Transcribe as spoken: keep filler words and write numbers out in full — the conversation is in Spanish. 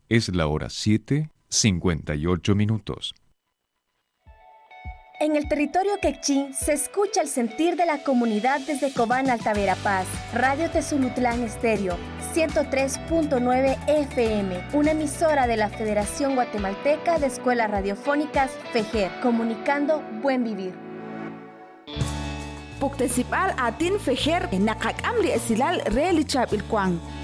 Es la hora siete, cincuenta y ocho minutos. En el territorio quechí se escucha el sentir de la comunidad desde Cobán, Alta Verapaz. Radio Tezulutlán Estéreo, ciento tres punto nueve F M, una emisora de la Federación Guatemalteca de Escuelas Radiofónicas, FEGER, comunicando buen vivir. Puktesipal atin FEGER, nakakam li esilal relichab ilkwang.